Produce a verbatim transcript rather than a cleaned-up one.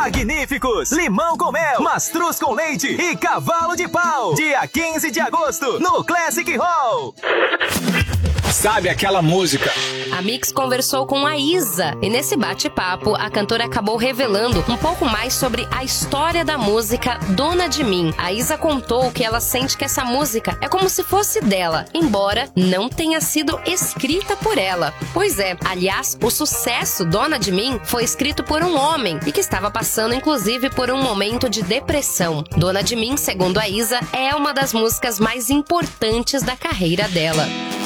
Magníficos, Limão com Mel, Mastruz com Leite e Cavalo de Pau. Dia quinze de agosto, no Classic Hall. Sabe aquela música? A Mix conversou com a Isa e nesse bate-papo a cantora acabou revelando um pouco mais sobre a história da música Dona de Mim. A Isa contou que ela sente que essa música é como se fosse dela, embora não tenha sido escrita por ela. Pois é, aliás, o sucesso Dona de Mim foi escrito por um homem e que estava passando inclusive por um momento de depressão. Dona de Mim, segundo a Isa, é uma das músicas mais importantes da carreira dela.